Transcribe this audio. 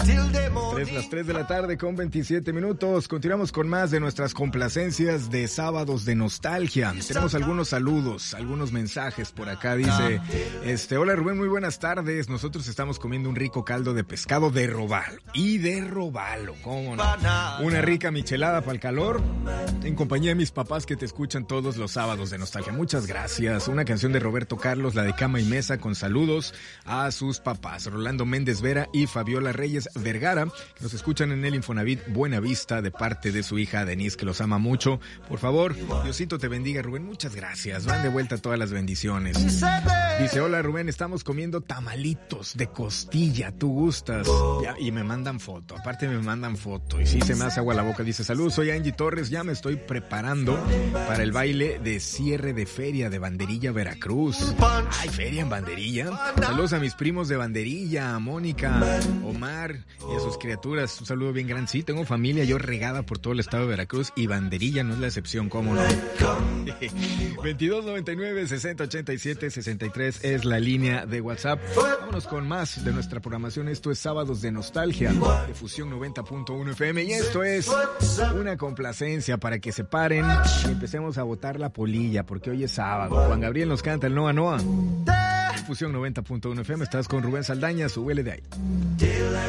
Las 3 de la tarde con 27 minutos. Continuamos con más de nuestras complacencias de sábados de nostalgia. Tenemos algunos saludos, algunos mensajes por acá. Dice, hola Rubén, muy buenas tardes. Nosotros estamos comiendo un rico caldo de pescado de robalo. Y de robalo, ¿cómo no? Una rica michelada para el calor, en compañía de mis papás que te escuchan todos los sábados de nostalgia. Muchas gracias. Una canción de Roberto Carlos, la de Cama y Mesa, con saludos a sus papás, Rolando Méndez Vera y Fabiola Reyes Vergara, que nos escuchan en el Infonavit Buenavista, de parte de su hija Denise, que los ama mucho. Por favor, Diosito te bendiga, Rubén. Muchas gracias. Van de vuelta todas las bendiciones. Dice, hola Rubén, estamos comiendo tamalitos de costilla. ¿Tú gustas? Y me mandan foto. Aparte me mandan foto. Y sí, se me hace agua la boca. Dice, saludos, soy Angie Torres. Ya me estoy preparando para el baile de cierre de feria de Banderilla, Veracruz. ¿Hay feria en Banderilla? Saludos a mis primos de Banderilla, a Mónica, Omar y a sus criaturas. Un saludo bien grande. Sí, tengo familia yo regada por todo el estado de Veracruz y Banderilla no es la excepción, ¿cómo no? 2299-6087-63 es la línea de WhatsApp. Vámonos con más de nuestra programación. Esto es Sábados de Nostalgia de Fusión 90.1 FM y esto es una complacencia para que se paren y empecemos a botar la polilla, porque hoy es sábado. Juan Gabriel nos canta el Noa Noa. Fusión 90.1 FM, estás con Rubén Saldaña, súbele de ahí.